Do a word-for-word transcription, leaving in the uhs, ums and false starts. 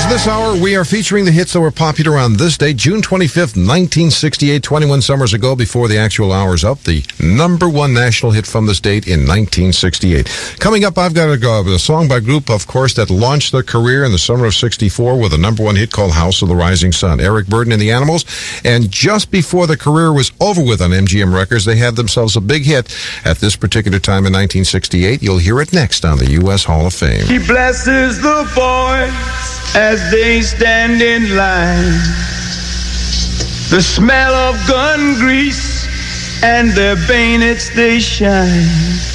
Listeners, this hour we are featuring the hits that were popular on this day, June twenty-fifth, nineteen sixty-eight, twenty-one summers ago before the actual hour's up. The number one national hit from this date in nineteen sixty-eight. Coming up, I've got a, a song by a group, of course, that launched their career in the summer of sixty-four with a number one hit called House of the Rising Sun. Eric Burdon and the Animals. And just before the career was over with on M G M Records, they had themselves a big hit at this particular time in nineteen sixty-eight. You'll hear it next on the U S Hall of Fame. He blesses the boys as they stand in line. The smell of gun grease and their bayonets they shine.